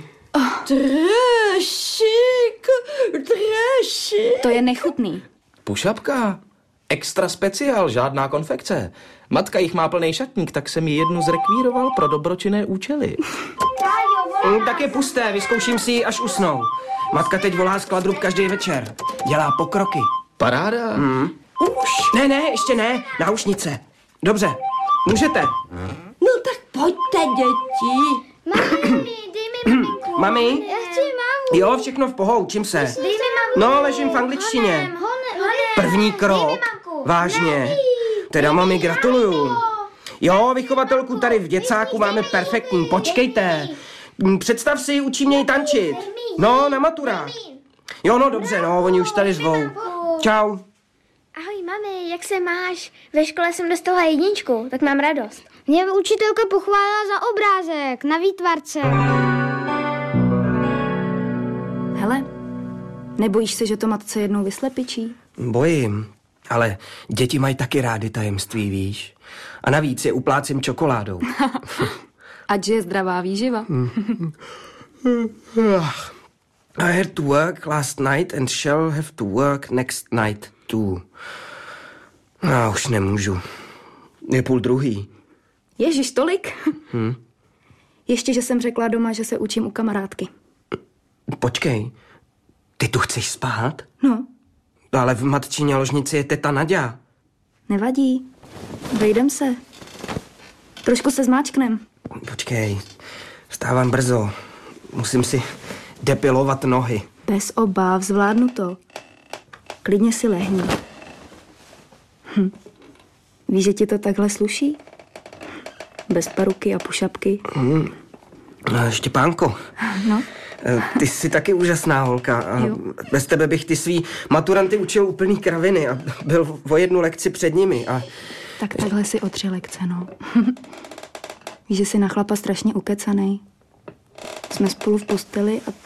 Tréšik, tréšik. To je nechutný. Pušapka. Extra speciál, žádná konfekce. Matka jich má plný šatník, tak jsem ji jednu zrekvíroval pro dobročinné účely. Mm, tak je pusté, vyzkouším si ji, až usnou. Matka teď volá skladrub každý večer. Dělá pokroky. Paráda. Mm. Už. Ne, ne, ještě ne. Náušnice. Dobře, můžete. No tak pojďte, děti. Mami, dej mi maminku. Mami? Já chci mámu. Jo, všechno v pohodě, učím se. Dej mi mamku. No, ležím v angličtině. Honem, honem, honem. První krok. Dej mi mamku. Vážně. Mami. Teda mami, gratuluju. Jo, vychovatelku tady v děcáku máme perfektní. Počkejte. Představ si, učí mě ji tančit. No, na maturách. Jo, no dobře, no, oni už tady zvou. Čau. Ahoj, mami, jak se máš? Ve škole jsem dostala jedničku, tak mám radost. Mě učitelka pochválila za obrázek na výtvarce. Hele, nebojíš se, že to matce jednou vyslepičí? Bojím, ale děti mají taky rády tajemství, víš? A navíc je uplácím čokoládou. Ať je zdravá výživa. I had to work last night and shall have to work next night too. Já už nemůžu. Je půl druhý. Ježiš, tolik? Hm? Ještě, že jsem řekla doma, že se učím u kamarádky. Počkej, ty tu chceš spát? No. Ale v matčině ložnici je teta Naďa. Nevadí. Vejdem se. Trošku se zmáčknem. Počkej, vstávám brzo. Musím si depilovat nohy. Bez obav, zvládnu to. Klidně si lehni. Hm. Víš, že ti to takhle sluší? Bez paruky a pušapky. Hmm. Štěpánko. No? Ty jsi taky úžasná holka. A bez tebe bych ty svý maturanty učil úplný kraviny a byl o jednu lekci před nimi. A... Tak takhle si o tři lekce, no. Víš, že jsi na chlapa strašně ukecanej. Jsme spolu v posteli a...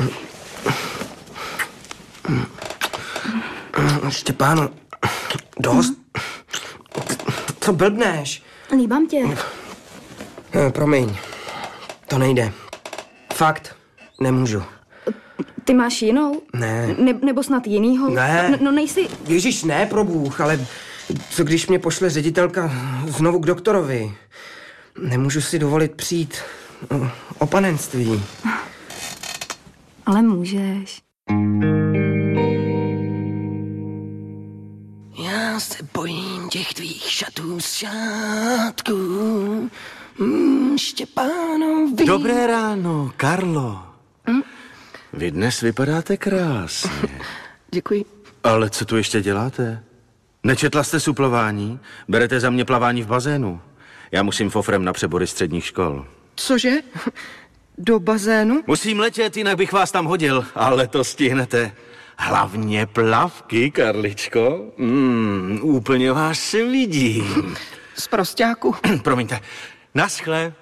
Štěpáno, dost. Co blbneš? Líbám tě. Eh, Promiň, to nejde. Fakt, nemůžu. Ty máš jinou? Ne. Ne nebo snad jinýho? Ne. No, no nejsi... Ježíš, ne, pro Bůh, ale co když mě pošle ředitelka znovu k doktorovi? Nemůžu si dovolit přijít o, o panenství. Ale můžeš. Já se bojím těch tvých šatů z šátků. Mm, Štěpánovi. Dobré ráno, Karlo. Hm? Vy dnes vypadáte krásně. Děkuji. Ale co tu ještě děláte? Nečetla jste suplování? Berete za mě plavání v bazénu. Já musím fofrem na přebory středních škol. Cože? Do bazénu? Musím letět, jinak bych vás tam hodil, ale to stihnete. Hlavně plavky, Karličko. Mm, úplně vás se vidím. Z prosťáku. Promiňte. Naschle.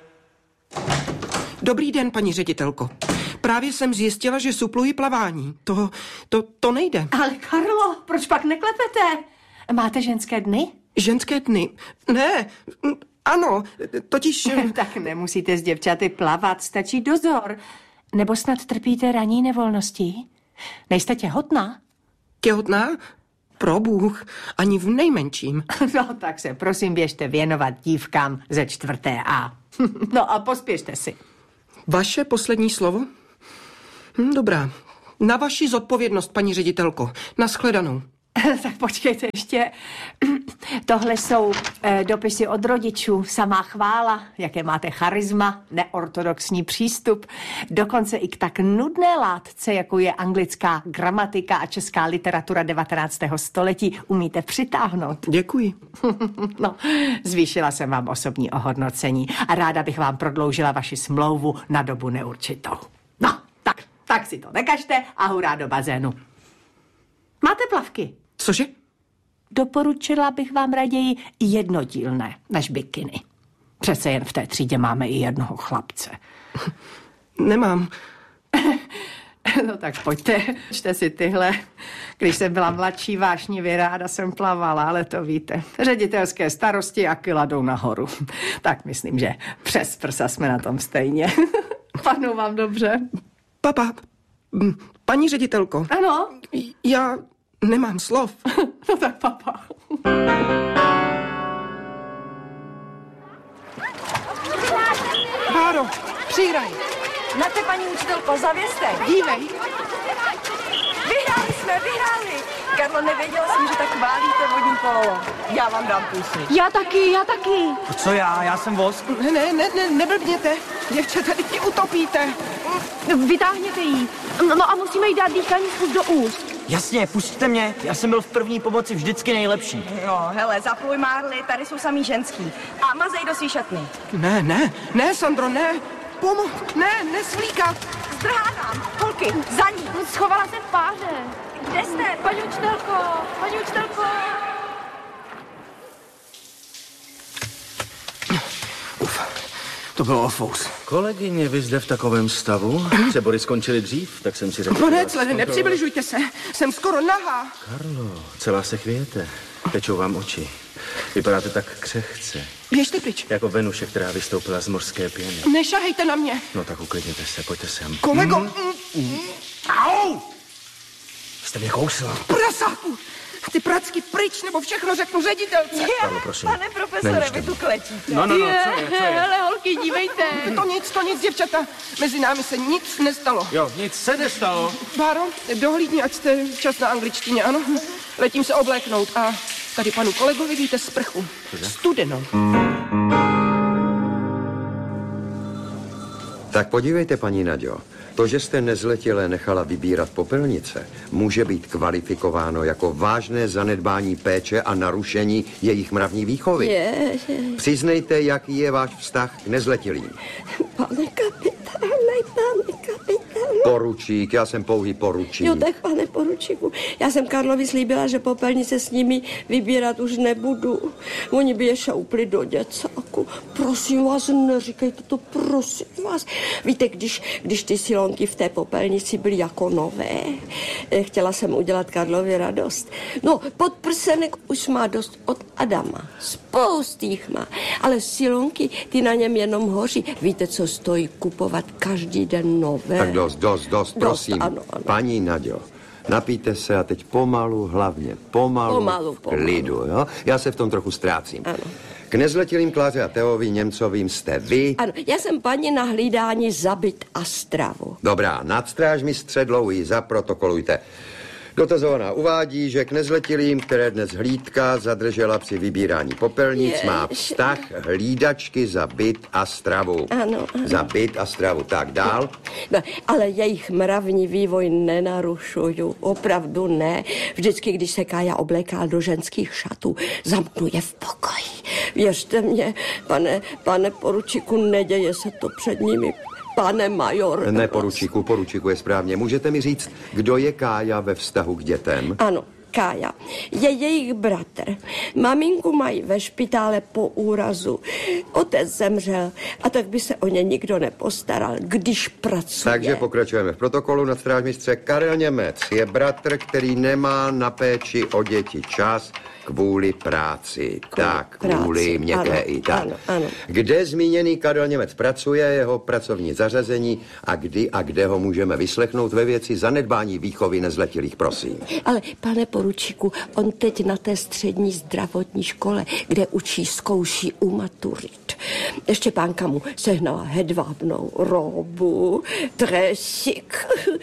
Dobrý den, paní ředitelko. Právě jsem zjistila, že supluji plavání. To, to, to nejde. Ale Karlo, proč pak neklepete? Máte ženské dny? Ženské dny? Ne, ano, totiž... Tak nemusíte s děvčaty plavat, stačí dozor. Nebo snad trpíte ranní nevolností? Nejste těhotná? Těhotná? Pro Bůh, ani v nejmenším. No, tak se prosím běžte věnovat dívkám ze čtvrté A. No a pospěšte si. Vaše poslední slovo? Hm, dobrá. Na vaši zodpovědnost, paní ředitelko. Naschledanou. Tak počkejte ještě. Tohle jsou eh, dopisy od rodičů. Samá chvála, jaké máte charisma, neortodoxní přístup. Dokonce i k tak nudné látce, jako je anglická gramatika a česká literatura devatenáctého století, umíte přitáhnout. Děkuji. No, zvýšila jsem vám osobní ohodnocení a ráda bych vám prodloužila vaši smlouvu na dobu neurčitou. No, tak, tak si to nekažte a hurá do bazénu. Máte plavky? Cože? Doporučila bych vám raději jednodílné než bikiny. Přece jen v té třídě máme i jednoho chlapce. Nemám. No tak pojďte, čte si tyhle. Když jsem byla mladší, vášnivě ráda jsem plavala, ale to víte. Ředitelské starosti a kila jdou nahoru. Tak myslím, že přes prsa jsme na tom stejně. Padnou vám dobře? Papa, paní ředitelko. Ano? Já nemám slov. No tak papa. Báro, přihraj. Na te, paní učitelko, zavěste. Dívej. Vyhráli jsme, vyhráli. Karlo, nevěděl jsem, že tak chválíte vodní polo. Já vám dám pusy. Já taky, já taky. Co já? Já jsem vosk. Ne, ne, ne, ne neblbněte. Děvčata, teď ti utopíte. Vytáhněte jí. No a musíme jí dát dýchaní spust do úst. Jasně, pusťte mě. Já jsem byl v první pomoci vždycky nejlepší. No, hele, zapluj Marli, tady jsou samý ženský. A mazej do svý šatny. Ne, ne, ne, Sandro, ne. Pomoc, ne, nesvlíkat. Zdrhávám. Holky, za ní. Schovala se v páře. Kde jste? Paní učitelko, paní učitelko. Uf, to bylo ofous. Kolegyně, vy zde v takovém stavu? Přebory skončily dřív, tak jsem si řekl... Pane Clede, nepřibližujte se, jsem skoro nahá. Karlo, celá se chvějete. Tečou vám oči. Vypadáte tak křehce. Běžte pryč. Jako Venuše, která vystoupila z mořské pěny. Nešahejte na mě. No tak uklidněte se, pojďte sem. Kolego. Mm. Mm. Au! Jste mě kousla. Prasáku! Ty pracky pryč, nebo všechno řeknu ředitelce. Karlo, prosím. Pane profesore, vy tu kletíte. No, no, no, co je, co je? Hele, holky, dívejte. To nic, to nic, děvčata. Mezi námi se nic nestalo. Jo, nic se nestalo. Báro, dohlídni, ať jste čas na angličtině, ano? Letím se obléknout a tady panu kolegovi víte sprchu. Studenou. Tak podívejte, paní Naďo, to, že jste nezletilé nechala vybírat popelnice, může být kvalifikováno jako vážné zanedbání péče a narušení jejich mravní výchovy. Je, je. Přiznejte, jaký je váš vztah k nezletilým. Pane kapitáne, pane kapitáne. Poručík, já jsem pouhý poručík. Jo, tak pane poručíku, já jsem Karlovi slíbila, že popelnice s nimi vybírat už nebudu. Oni by je šoupli do děcáku. Prosím vás, neříkejte to, prosím vás. Víte, když, když ty silonky v té popelnici byly jako nové, chtěla jsem udělat Karlovi radost. No, podprsenek už má dost od Adama. Spoustu jich má. Ale silonky, ty na něm jenom hoří. Víte, co stojí kupovat každý den nové? Tak dost, dost, dost, prosím. Dost, ano, ano. Paní Naďo, napijte se a teď pomalu, hlavně pomalu, Pomalu, v pomalu. klidu, jo? Já se v tom trochu ztrácím. Ano. K nezletilým Kláře a Teovi Němcovým jste vy. Ano, já jsem paní na hlídání za byt a stravu. Dobrá, nadstrážmistře Dlouhý, zaprotokolujte. Dotazovaná uvádí, že k nezletilým, které dnes hlídka zadržela při vybírání popelnic, Jež. má vztah hlídačky za byt a stravu. Ano, ano. Za byt a stravu. Tak dál. No, ale jejich mravní vývoj nenarušuju. Opravdu ne. Vždycky, když se Kája obléká do ženských šatů, zamknu je v pokoji. Věřte mě, pane, pane poručíku, neděje se to před nimi. Pane major. Ne, poručíku, poručíku je správně. Můžete mi říct, kdo je Kája ve vztahu k dětem? Ano, Kája. Je jejich bratr. Maminku mají ve špitále po úrazu. Otec zemřel a tak by se o ně nikdo nepostaral, když pracuje. Takže pokračujeme v protokolu. Nadstrážmistře Karel Němec je bratr, který nemá na péči o děti čas kvůli práci. Tak, kvůli práci, měkké ano, i tak. ano, ano. Kde zmíněný Karel Němec pracuje, jeho pracovní zařazení a kdy a kde ho můžeme vyslechnout ve věci zanedbání výchovy nezletilých, prosím. Ale pane poručíku, on teď na té střední zdravotní škole, kde učí, zkouší u maturit. Štěpánka mu sehnala hedvábnou robu, trésik,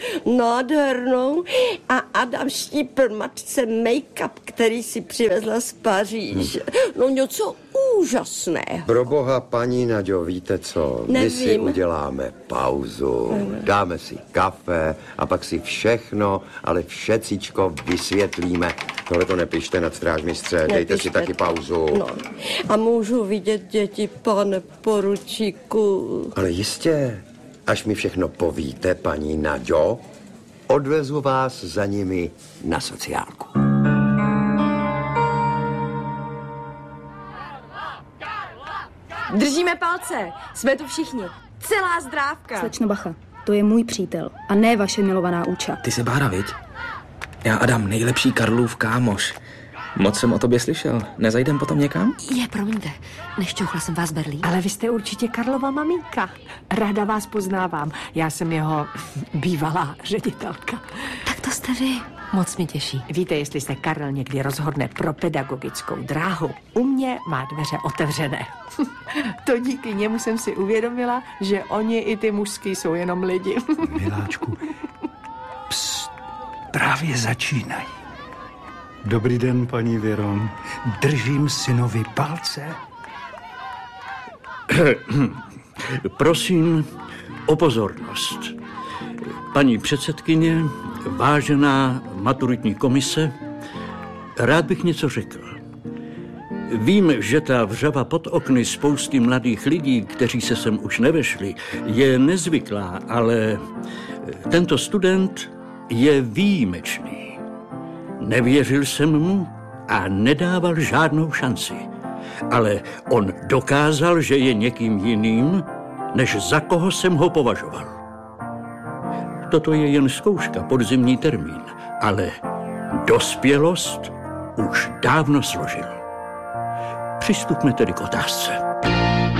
nádhernou a Adam štípl matce make-up, který si přivezla z Paříže. No něco úžasného. Pro boha, paní Naďo, víte co? My Nevím. si uděláme pauzu, dáme si kafe a pak si všechno, ale všecičko vysvětlíme. Tohle to nepište, nadstrážmistře, dejte Nepište. si taky pauzu. No. A můžu vidět děti, pane poručíku? Ale jistě, až mi všechno povíte, paní Naďo, odvezu vás za nimi na sociálku. Držíme palce, jsme tu všichni. Celá zdrávka. Slečno Bacha, to je můj přítel a ne vaše milovaná Úča. Ty jsi Bára, viď? Já Adam, nejlepší Karlův kámoš. Moc jsem o tobě slyšel. Nezajdem potom někam? Je, promiňte, nešťouchla jsem vás Berlín. Ale vy jste určitě Karlova maminka. Ráda vás poznávám. Já jsem jeho bývalá ředitelka. Tak to jste vy. Moc mě těší. Víte, jestli se Karel někdy rozhodne pro pedagogickou dráhu, u mě má dveře otevřené. To díky němu jsem si uvědomila, že oni i ty mužský jsou jenom lidi. Miláčku, pst, právě začínají. Dobrý den, paní Věro. Držím synovi palce. Prosím o pozornost. Paní předsedkyně, vážená maturitní komise, rád bych něco řekl. Vím, že ta vřava pod okny spousty mladých lidí, kteří se sem už nevešli, je nezvyklá, ale tento student je výjimečný. Nevěřil jsem mu a nedával žádnou šanci. Ale on dokázal, že je někým jiným, než za koho jsem ho považoval. Toto je jen zkouška, podzimní termín, ale dospělost už dávno složil. Přistupme tedy k otázce.